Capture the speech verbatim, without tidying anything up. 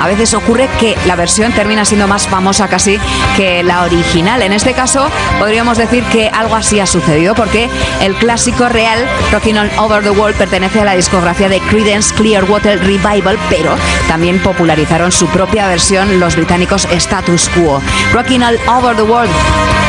a veces ocurre que la versión termina siendo más famosa casi que la original. En este caso podríamos decir que algo así ha sucedido, porque el clásico real Rockin' All Over the World pertenece a la discografía de Creedence Clearwater Revival, pero también popularizaron su propia versión los británicos Status Quo. Rockin' All Over the World